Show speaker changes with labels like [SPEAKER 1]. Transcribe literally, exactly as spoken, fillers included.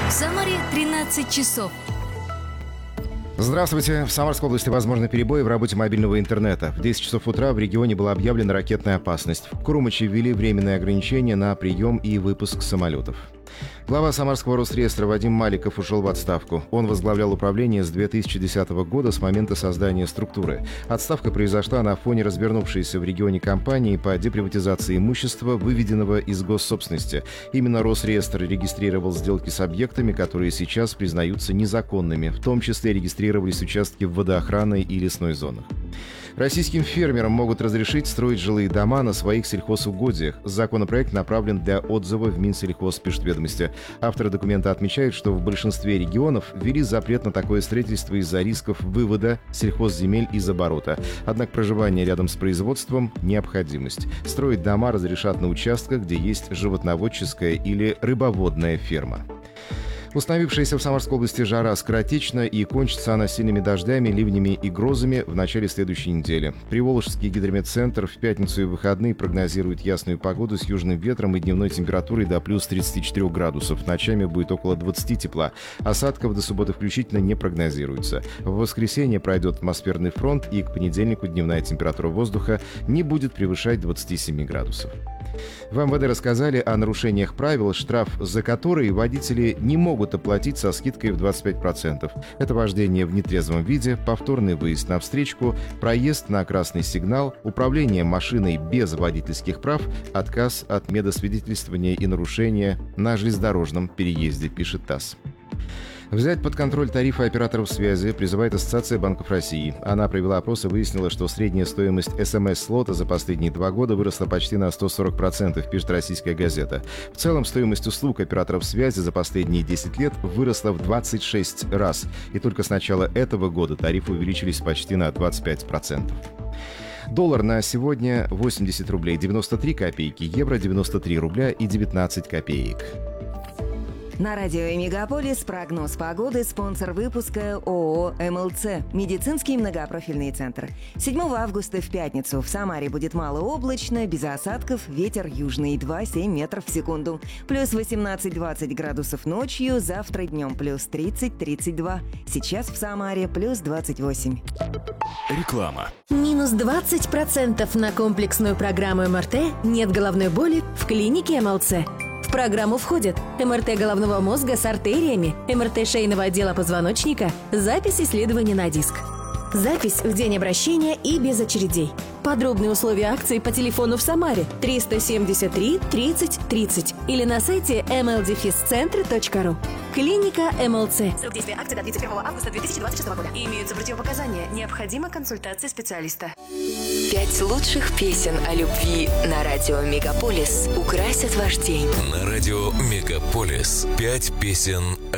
[SPEAKER 1] В Самаре тринадцать часов.
[SPEAKER 2] Здравствуйте. В Самарской области возможны перебои в работе мобильного интернета. В десять часов утра в регионе была объявлена ракетная опасность. В Крумаче ввели временные ограничения на прием и выпуск самолетов. Глава Самарского Росреестра Вадим Маликов ушел в отставку. Он возглавлял управление с две тысячи десятого года, с момента создания структуры. Отставка произошла на фоне развернувшейся в регионе кампании по деприватизации имущества, выведенного из госсобственности. Именно Росреестр регистрировал сделки с объектами, которые сейчас признаются незаконными. В том числе регистрировались участки в водоохранной и лесной зонах. Российским фермерам могут разрешить строить жилые дома на своих сельхозугодиях. Законопроект направлен для отзыва в Минсельхоз, пишет ведомости. Авторы документа отмечают, что в большинстве регионов ввели запрет на такое строительство из-за рисков вывода сельхозземель из оборота. Однако проживание рядом с производством – необходимость. Строить дома разрешат на участках, где есть животноводческая или рыбоводная ферма. Установившаяся в Самарской области жара скоротечна и кончится она сильными дождями, ливнями и грозами в начале следующей недели. Приволжский гидрометцентр в пятницу и выходные прогнозирует ясную погоду с южным ветром и дневной температурой до плюс тридцати четырёх градусов. Ночами будет около двадцати тепла. Осадков до субботы включительно не прогнозируется. В воскресенье пройдет атмосферный фронт, и к понедельнику дневная температура воздуха не будет превышать двадцати семи градусов. В эм вэ дэ рассказали о нарушениях правил, штраф за которые водители не могут оплатить со скидкой в двадцать пять процентов. Это вождение в нетрезвом виде, повторный выезд на встречку, проезд на красный сигнал, управление машиной без водительских прав, отказ от медосвидетельствования и нарушения на железнодорожном переезде, пишет ТАСС. Взять под контроль тарифы операторов связи призывает Ассоциация банков России. Она провела опрос и выяснила, что средняя стоимость эс эм эс-слота за последние два года выросла почти на сто сорок процентов, пишет «Российская газета». В целом, стоимость услуг операторов связи за последние десять лет выросла в двадцать шесть раз. И только с начала этого года тарифы увеличились почти на двадцать пять процентов. Доллар на сегодня восемьдесят рублей девяносто три копейки, евро девяносто три рубля и девятнадцать копеек.
[SPEAKER 3] На радио «Мегаполис» прогноз погоды, спонсор выпуска ООО эм эл цэ «Медицинский многопрофильный центр». седьмого августа в пятницу в Самаре будет малооблачно, без осадков, ветер южный два-семь метров в секунду. Плюс восемнадцать-двадцать градусов ночью, завтра днем плюс тридцать-тридцать два. Сейчас в Самаре плюс двадцать восемь.
[SPEAKER 4] Реклама.
[SPEAKER 5] Минус двадцать процентов на комплексную программу эм эр тэ «Нет головной боли» в клинике эм эл цэ. В программу входят эм эр тэ головного мозга с артериями, эм эр тэ шейного отдела позвоночника, запись исследования на диск. Запись в день обращения и без очередей. Подробные условия акции по телефону в Самаре триста семьдесят три тридцать тридцать или на сайте эм эл дефис центр точка ру. Клиника эм эл цэ.
[SPEAKER 6] Срок действия акции до тридцать первого августа две тысячи двадцать шестого года. Имеются противопоказания. Необходима консультация специалиста.
[SPEAKER 7] Пять лучших песен о любви на радио «Мегаполис» украсят ваш день.
[SPEAKER 4] На радио «Мегаполис» пять песен о